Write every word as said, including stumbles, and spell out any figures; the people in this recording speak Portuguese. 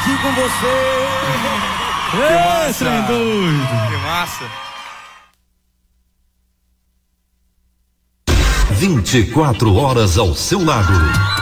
aqui com você. Que trem doido. Que massa. vinte e quatro horas ao seu lado.